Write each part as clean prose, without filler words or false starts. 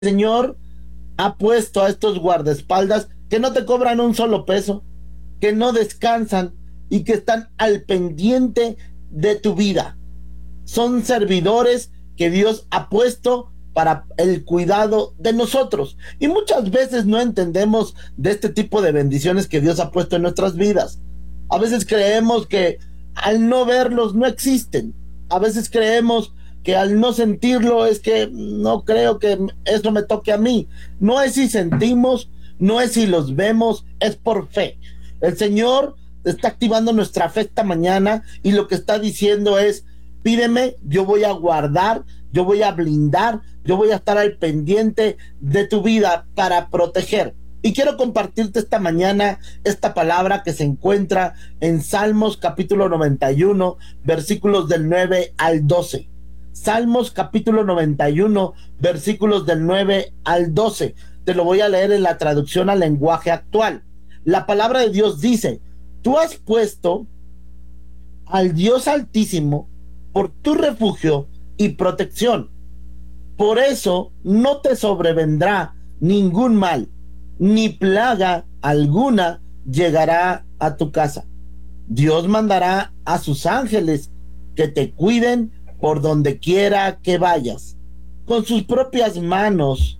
Señor ha puesto a estos guardaespaldas que no te cobran un solo peso, que no descansan y que están al pendiente de tu vida. Son servidores que Dios ha puesto para el cuidado de nosotros. Y muchas veces no entendemos de este tipo de bendiciones que Dios ha puesto en nuestras vidas. A veces creemos que al no verlos no existen. A veces creemos que al no sentirlo es que no creo que eso me toque a mí. No es si sentimos, no es si los vemos, es por fe. El Señor está activando nuestra fe esta mañana y lo que está diciendo es: pídeme, yo voy a guardar, yo voy a blindar, yo voy a estar al pendiente de tu vida para proteger. Y quiero compartirte esta mañana esta palabra que se encuentra en Salmos capítulo 91, versículos del 9 al 12. Salmos capítulo 91, versículos del 9 al 12. Te lo voy a leer en la traducción al lenguaje actual. La palabra de Dios dice: tú has puesto al Dios Altísimo por tu refugio y protección. Por eso no te sobrevendrá ningún mal, ni plaga alguna llegará a tu casa. Dios mandará a sus ángeles que te cuiden por donde quiera que vayas. Con sus propias manos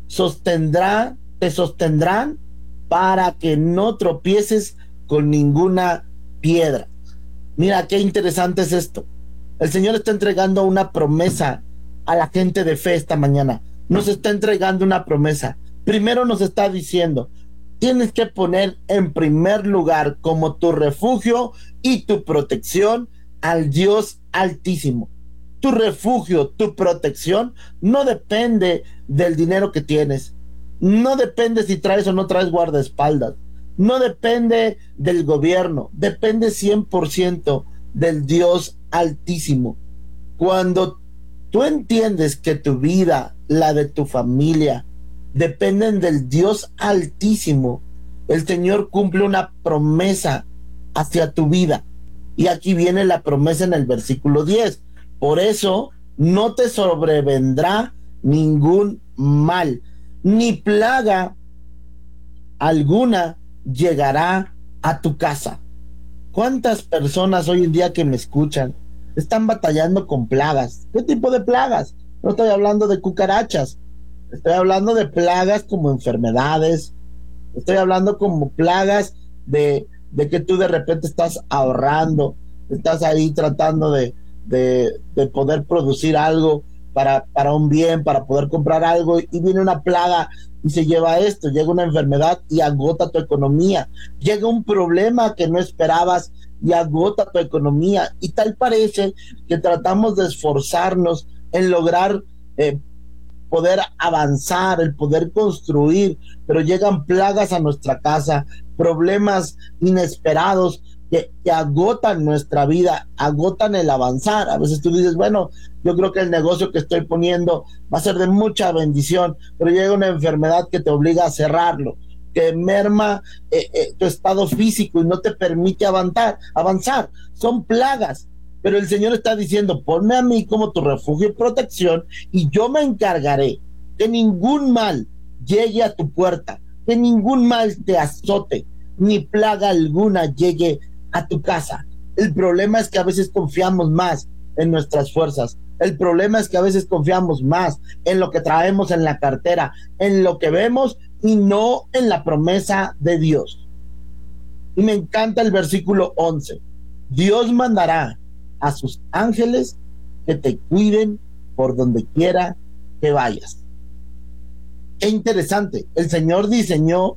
te sostendrán para que no tropieces con ninguna piedra. Mira qué interesante es esto. El Señor está entregando una promesa a la gente de fe esta mañana. Nos está entregando una promesa. Primero nos está diciendo: tienes que poner en primer lugar como tu refugio y tu protección al Dios Altísimo. Tu refugio, tu protección no depende del dinero que tienes. No depende si traes o no traes guardaespaldas. No depende del gobierno. Depende 100% del Dios Altísimo. Cuando tú entiendes que tu vida, la de tu familia, dependen del Dios Altísimo, el Señor cumple una promesa hacia tu vida. Y aquí viene la promesa en el versículo 10. Por eso no te sobrevendrá ningún mal, ni plaga alguna llegará a tu casa. ¿Cuántas personas hoy en día que me escuchan están batallando con plagas? ¿Qué tipo de plagas? No estoy hablando de cucarachas, estoy hablando de plagas como enfermedades, estoy hablando como plagas de que tú de repente estás ahorrando, estás ahí tratando de poder producir algo para un bien, para poder comprar algo, y viene una plaga y se lleva esto, llega una enfermedad y agota tu economía, llega un problema que no esperabas y agota tu economía, y tal parece que tratamos de esforzarnos en lograr poder avanzar, el poder construir, pero llegan plagas a nuestra casa, problemas inesperados que agotan nuestra vida, agotan el avanzar. A veces tú dices: bueno, yo creo que el negocio que estoy poniendo va a ser de mucha bendición, pero llega una enfermedad que te obliga a cerrarlo, que merma tu estado físico y no te permite avanzar. Son plagas. Pero el Señor está diciendo: ponme a mí como tu refugio y protección, y yo me encargaré que ningún mal llegue a tu puerta, que ningún mal te azote, ni plaga alguna llegue a tu casa. El problema es que a veces confiamos más en nuestras fuerzas. El problema es que a veces confiamos más en lo que traemos en la cartera, en lo que vemos, y no en la promesa de Dios. Y me encanta el versículo 11. Dios mandará a sus ángeles que te cuiden por donde quiera que vayas. Qué interesante. El Señor diseñó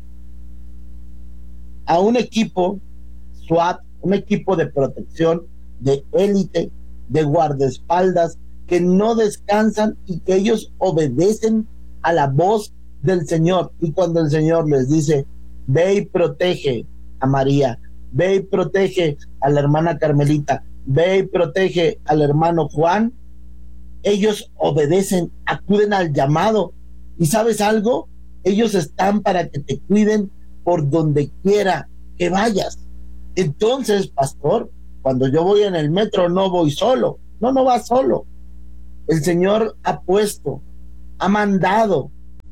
a un equipo SWAT, un equipo de protección, de élite, de guardaespaldas, que no descansan y que ellos obedecen a la voz del Señor. Y cuando el Señor les dice: ve y protege a María, ve y protege a la hermana Carmelita, ve y protege al hermano Juan, ellos obedecen, acuden al llamado. ¿Y sabes algo? Ellos están para que te cuiden por donde quiera que vayas. Entonces, pastor, cuando yo voy en el metro no voy solo. No vas solo. El Señor ha puesto, ha mandado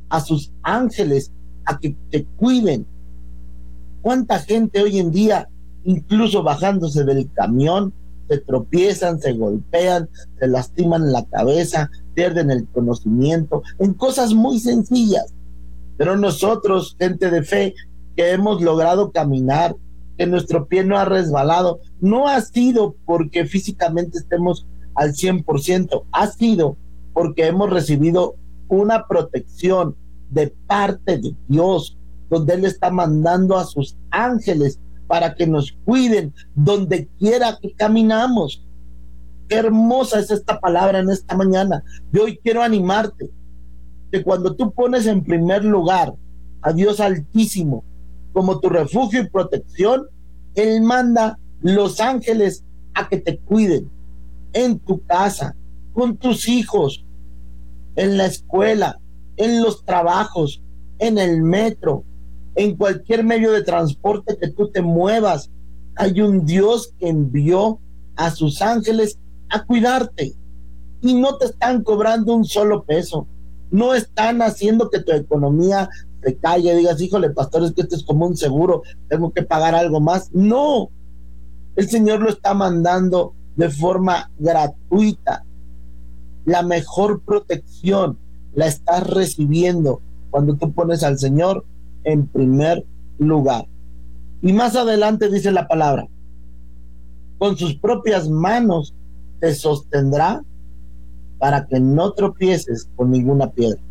a sus ángeles a que te cuiden. ¿Cuánta gente hoy en día, incluso bajándose del camión, se tropiezan, se golpean, se lastiman la cabeza, pierden el conocimiento en cosas muy sencillas? Pero nosotros, gente de fe, que hemos logrado caminar, que nuestro pie no ha resbalado, no ha sido porque físicamente estemos al 100%, ha sido porque hemos recibido una protección de parte de Dios, donde Él está mandando a sus ángeles para que nos cuiden donde quiera que caminamos. Qué hermosa es esta palabra en esta mañana. Yo hoy quiero animarte que cuando tú pones en primer lugar a Dios Altísimo como tu refugio y protección, Él manda los ángeles a que te cuiden en tu casa, con tus hijos, en la escuela, en los trabajos, en el metro, en cualquier medio de transporte que tú te muevas. Hay un Dios que envió a sus ángeles a cuidarte y no te están cobrando un solo peso. No están haciendo que tu economía se caiga y digas, híjole, pastor, es que esto es como un seguro, tengo que pagar algo más. No, el Señor lo está mandando de forma gratuita. La mejor protección la estás recibiendo cuando tú pones al Señor en primer lugar. Y más adelante dice la palabra, con sus propias manos te sostendrá para que no tropieces con ninguna piedra.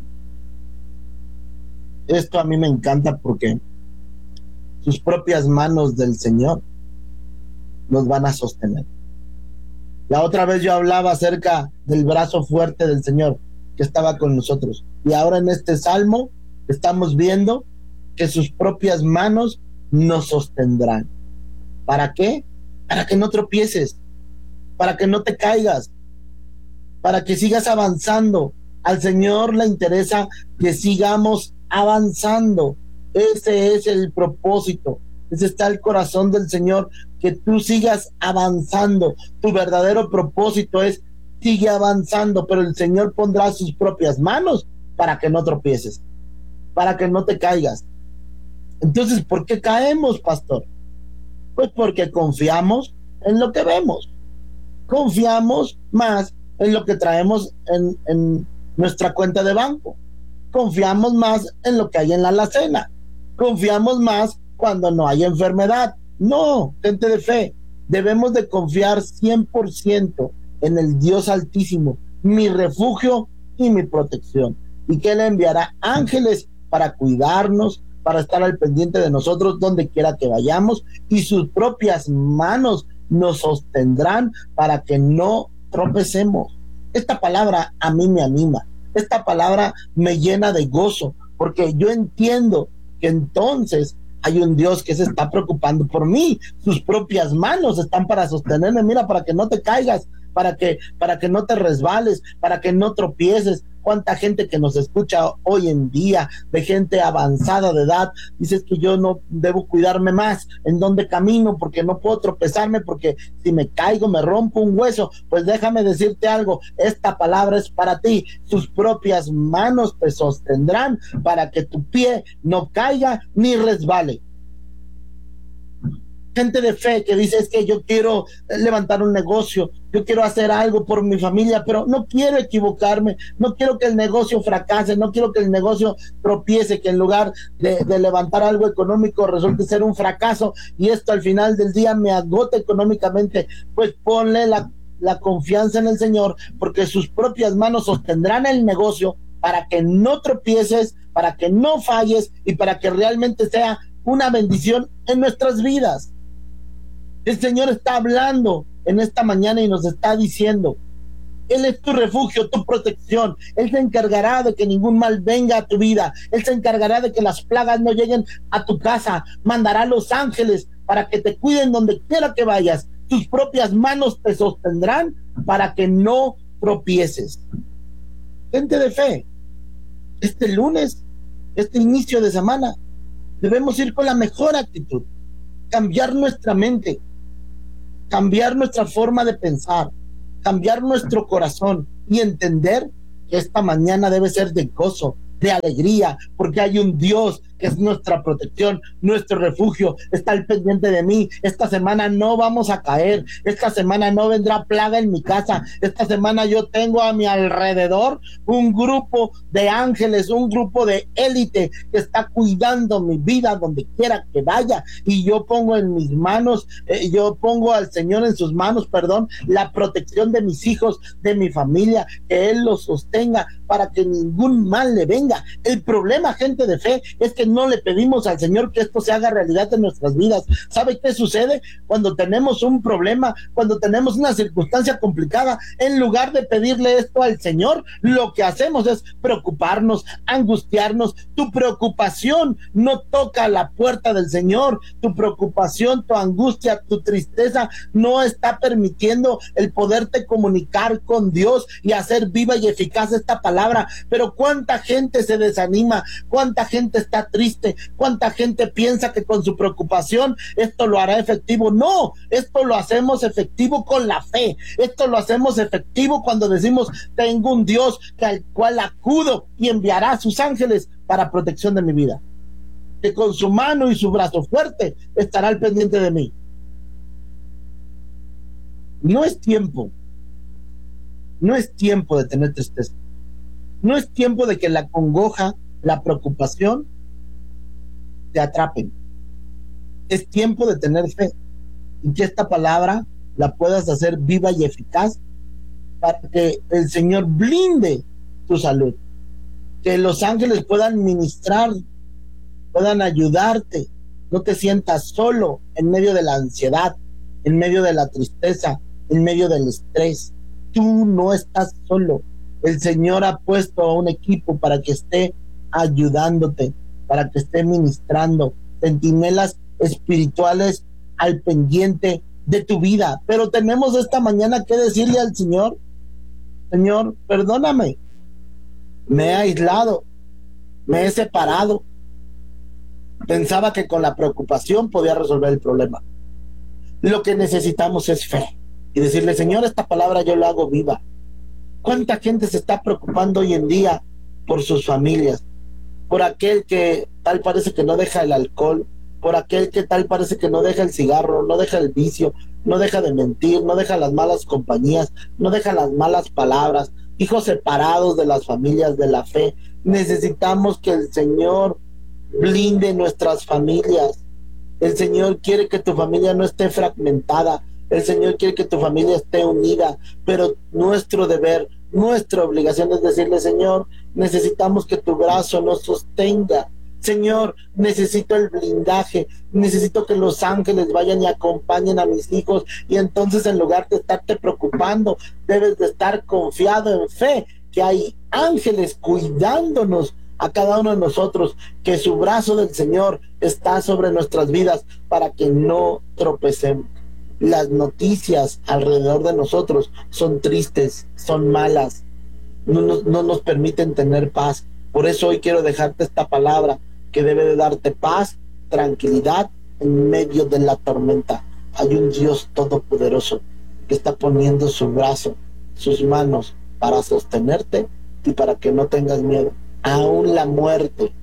Esto a mí me encanta porque sus propias manos del Señor nos van a sostener. La otra vez yo hablaba acerca del brazo fuerte del Señor que estaba con nosotros. Y ahora en este salmo estamos viendo que sus propias manos nos sostendrán. ¿Para qué? Para que no tropieces, para que no te caigas, para que sigas avanzando. Al Señor le interesa que sigamos avanzando. Ese es el propósito. Ese está el corazón del Señor, que tú sigas avanzando. Tu verdadero propósito es sigue avanzando, pero el Señor pondrá sus propias manos para que no tropieces, para que no te caigas. Entonces, ¿por qué caemos, pastor? Pues porque confiamos en lo que vemos. Confiamos más en lo que traemos en nuestra cuenta de banco. Confiamos más en lo que hay en la alacena. Confiamos más cuando no hay enfermedad. No, gente de fe, debemos de confiar 100% en el Dios Altísimo, mi refugio y mi protección, y que Él enviará ángeles para cuidarnos, para estar al pendiente de nosotros donde quiera que vayamos, y sus propias manos nos sostendrán para que no tropecemos. Esta palabra a mí me anima, esta palabra me llena de gozo, porque yo entiendo que entonces hay un Dios que se está preocupando por mí. Sus propias manos están para sostenerme, mira, para que no te caigas, para que no te resbales, para que no tropieces. Cuánta gente que nos escucha hoy en día, de gente avanzada de edad, dices que yo no debo cuidarme más en donde camino, porque no puedo tropezarme, porque si me caigo me rompo un hueso. Pues déjame decirte algo, esta palabra es para ti. Sus propias manos te sostendrán para que tu pie no caiga ni resbale. Gente de fe que dice, es que yo quiero levantar un negocio, yo quiero hacer algo por mi familia, pero no quiero equivocarme, no quiero que el negocio fracase, no quiero que el negocio tropiece, que en lugar de levantar algo económico resulte ser un fracaso y esto al final del día me agote económicamente. Pues ponle la confianza en el Señor, porque sus propias manos sostendrán el negocio para que no tropieces, para que no falles y para que realmente sea una bendición en nuestras vidas. El Señor está hablando en esta mañana y nos está diciendo, Él es tu refugio, tu protección. Él se encargará de que ningún mal venga a tu vida. Él se encargará de que las plagas no lleguen a tu casa. Mandará a los ángeles para que te cuiden donde quiera que vayas. Tus propias manos te sostendrán para que no tropieces. Gente de fe, este lunes, este inicio de semana, debemos ir con la mejor actitud, cambiar nuestra mente, cambiar nuestra forma de pensar, cambiar nuestro corazón y entender que esta mañana debe ser de gozo, de alegría, porque hay un Dios que es nuestra protección, nuestro refugio, está al pendiente de mí. Esta semana no vamos a caer, esta semana no vendrá plaga en mi casa, esta semana yo tengo a mi alrededor un grupo de ángeles, un grupo de élite que está cuidando mi vida donde quiera que vaya, y yo pongo en mis manos, yo pongo al Señor en sus manos, perdón, la protección de mis hijos, de mi familia, que Él los sostenga para que ningún mal le venga. El problema, gente de fe, es que no le pedimos al Señor que esto se haga realidad en nuestras vidas. ¿Sabe qué sucede? Cuando tenemos un problema, cuando tenemos una circunstancia complicada, en lugar de pedirle esto al Señor, lo que hacemos es preocuparnos, angustiarnos. Tu preocupación no toca la puerta del Señor. Tu preocupación, tu angustia, tu tristeza no está permitiendo el poderte comunicar con Dios y hacer viva y eficaz esta palabra. Pero cuánta gente se desanima, cuánta gente está triste, cuánta gente piensa que con su preocupación esto lo hará efectivo. No, esto lo hacemos efectivo con la fe. Esto lo hacemos efectivo cuando decimos: tengo un Dios al cual acudo y enviará a sus ángeles para protección de mi vida, que con su mano y su brazo fuerte estará al pendiente de mí. No es tiempo de tener tristeza. No es tiempo de que la congoja, la preocupación te atrapen. Es tiempo de tener fe y que esta palabra la puedas hacer viva y eficaz para que el Señor blinde tu salud, que los ángeles puedan ministrar, puedan ayudarte. No te sientas solo en medio de la ansiedad, en medio de la tristeza, en medio del estrés. Tú no estás solo. El Señor ha puesto a un equipo para que esté ayudándote, para que esté ministrando, centinelas espirituales al pendiente de tu vida. Pero tenemos esta mañana que decirle al Señor: Señor, perdóname, me he aislado, me he separado, pensaba que con la preocupación podía resolver el problema. Lo que necesitamos es fe y decirle: Señor, esta palabra yo la hago viva. ¿Cuánta gente se está preocupando hoy en día por sus familias? Por aquel que tal parece que no deja el alcohol, por aquel que tal parece que no deja el cigarro, no deja el vicio, no deja de mentir, no deja las malas compañías, no deja las malas palabras, hijos separados de las familias de la fe. Necesitamos que el Señor blinde nuestras familias. El Señor quiere que tu familia no esté fragmentada. El Señor quiere que tu familia esté unida, pero nuestro deber, nuestra obligación es decirle: Señor, necesitamos que tu brazo nos sostenga. Señor, necesito el blindaje, necesito que los ángeles vayan y acompañen a mis hijos. Y entonces, en lugar de estarte preocupando, debes de estar confiado en fe, que hay ángeles cuidándonos a cada uno de nosotros, que su brazo del Señor está sobre nuestras vidas para que no tropecemos. Las noticias alrededor de nosotros son tristes, son malas, no nos permiten tener paz. Por eso hoy quiero dejarte esta palabra que debe de darte paz, tranquilidad en medio de la tormenta. Hay un Dios todopoderoso que está poniendo su brazo, sus manos para sostenerte y para que no tengas miedo. Aún la muerte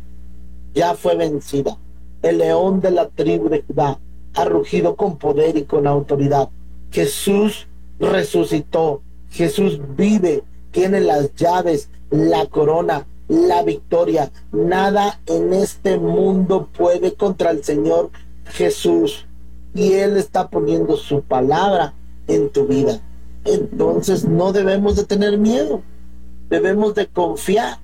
ya fue vencida. El león de la tribu de Judá ha rugido con poder y con autoridad. Jesús resucitó, Jesús vive, tiene las llaves, la corona, la victoria. Nada en este mundo puede contra el Señor Jesús, y Él está poniendo su palabra en tu vida. Entonces no debemos de tener miedo, debemos de confiar.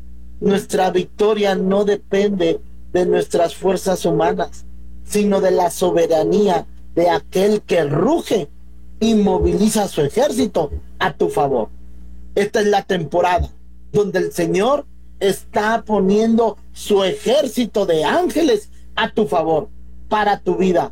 Nuestra victoria no depende de nuestras fuerzas humanas, sino de la soberanía de aquel que ruge y moviliza su ejército a tu favor. Esta es la temporada donde el Señor está poniendo su ejército de ángeles a tu favor, para tu vida.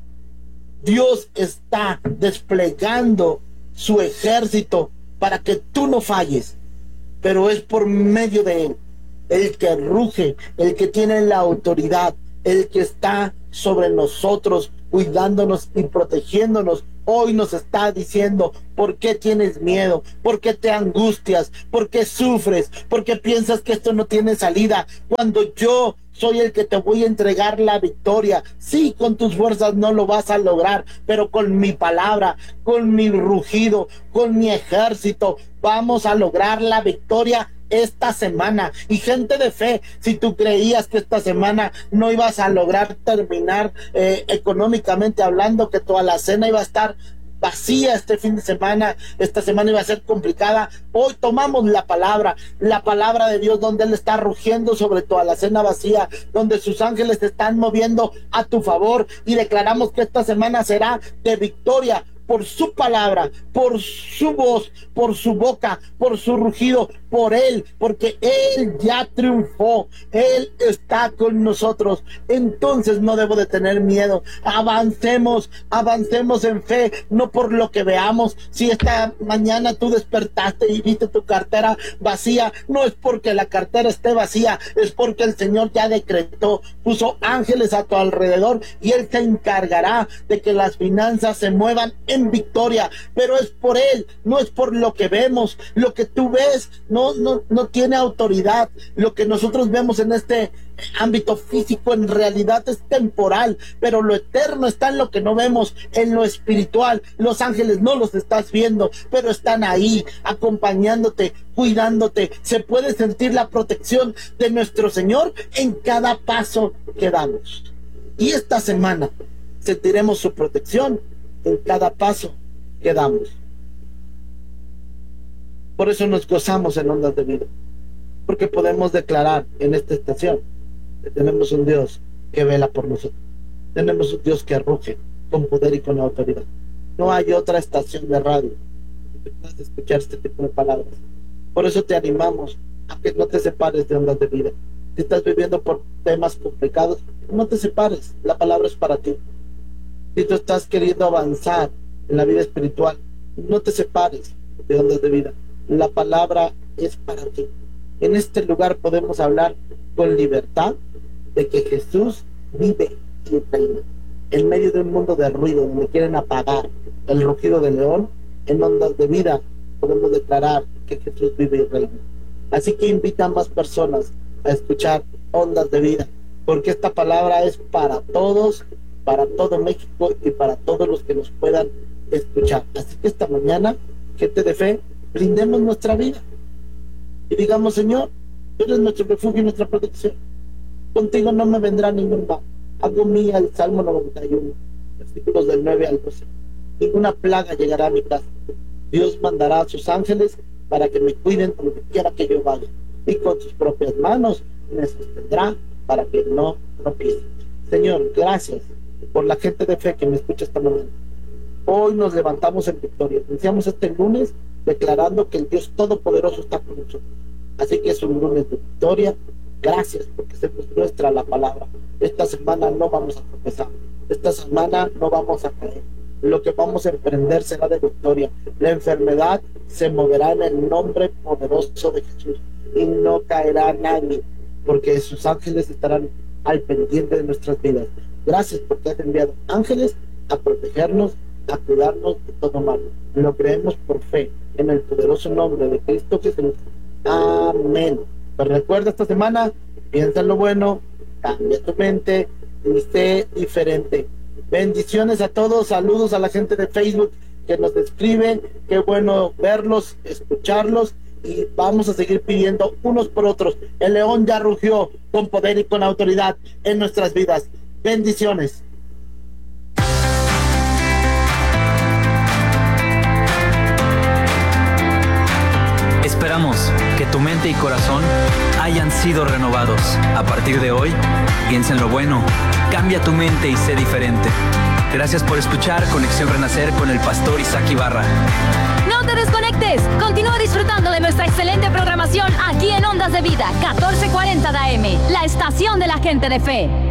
Dios está desplegando su ejército para que tú no falles, pero es por medio de Él, el que ruge, el que tiene la autoridad, el que está sobre nosotros, cuidándonos y protegiéndonos hoy nos está diciendo: ¿por qué tienes miedo? ¿Por qué te angustias? ¿Por qué sufres? ¿Por qué piensas que esto no tiene salida? Cuando yo soy el que te voy a entregar la victoria. Sí, con tus fuerzas no lo vas a lograr, pero con mi palabra, con mi rugido, con mi ejército, vamos a lograr la victoria esta semana. Y gente de fe, si tú creías que esta semana no ibas a lograr terminar económicamente hablando, que toda la cena iba a estar vacía este fin de semana, esta semana iba a ser complicada, hoy tomamos la palabra de Dios, donde Él está rugiendo sobre toda la cena vacía, donde sus ángeles se están moviendo a tu favor, y declaramos que esta semana será de victoria por su palabra, por su voz, por su boca, por su rugido, por Él, porque Él ya triunfó, Él está con nosotros. Entonces no debo de tener miedo. Avancemos en fe, no por lo que veamos. Si esta mañana tú despertaste y viste tu cartera vacía, no es porque la cartera esté vacía, es porque el Señor ya decretó, puso ángeles a tu alrededor, y Él se encargará de que las finanzas se muevan en victoria. Pero es por Él, no es por lo que vemos. Lo que tú ves no tiene autoridad. Lo que nosotros vemos en este ámbito físico en realidad es temporal, pero lo eterno está en lo que no vemos, en lo espiritual. Los ángeles no los estás viendo, pero están ahí acompañándote, cuidándote. Se puede sentir la protección de nuestro Señor en cada paso que damos, y esta semana sentiremos su protección en cada paso que damos. Por eso nos gozamos en Ondas de Vida, porque podemos declarar en esta estación que tenemos un Dios que vela por nosotros. Tenemos un Dios que ruge con poder y con autoridad. No hay otra estación de radio que puedas escuchar este tipo de palabras. Por eso te animamos a que no te separes de Ondas de Vida. Si estás viviendo por temas complicados, no te separes. La palabra es para ti. Si tú estás queriendo avanzar en la vida espiritual, no te separes de Ondas de Vida. La palabra es para ti. En este lugar podemos hablar con libertad de que Jesús vive y reina. En medio de un mundo de ruido donde quieren apagar el rugido del león, en Ondas de Vida podemos declarar que Jesús vive y reina. Así que invita a más personas a escuchar Ondas de Vida, porque esta palabra es para todos, para todo México y para todos los que nos puedan escuchar. Así que esta mañana, gente de fe, brindemos nuestra vida y digamos: Señor, tú eres nuestro refugio y nuestra protección. Contigo no me vendrá ningún mal. Hago mía el Salmo 91, versículos del 9 al 12. Ninguna plaga llegará a mi casa. Dios mandará a sus ángeles para que me cuiden por donde quiera que yo vaya, y con sus propias manos me sostendrá para que no tropiece. Señor, gracias por la gente de fe que me escucha esta mañana. Hoy nos levantamos en victoria. Iniciamos este lunes declarando que el Dios Todopoderoso está con nosotros. Así que es un lunes de victoria. Gracias porque es nuestra la palabra. Esta semana no vamos a tropezar. Esta semana no vamos a caer. Lo que vamos a emprender será de victoria. La enfermedad se moverá en el nombre poderoso de Jesús y no caerá nadie, porque sus ángeles estarán al pendiente de nuestras vidas. Gracias porque has enviado ángeles a protegernos, a cuidarnos de todo mal. Lo creemos por fe en el poderoso nombre de Cristo Jesús. Amén. Pues recuerda, esta semana piensa en lo bueno, cambia tu mente y sé diferente. Bendiciones a todos. Saludos a la gente de Facebook que nos escribe. Qué bueno verlos, escucharlos, y vamos a seguir pidiendo unos por otros. El león ya rugió con poder y con autoridad en nuestras vidas. Bendiciones. Esperamos que tu mente y corazón hayan sido renovados. A partir de hoy, piensa en lo bueno, cambia tu mente y sé diferente. Gracias por escuchar Conexión Renacer con el pastor Isaac Ibarra. No te desconectes, continúa disfrutando de nuestra excelente programación aquí en Ondas de Vida, 1440 AM, la estación de la gente de fe.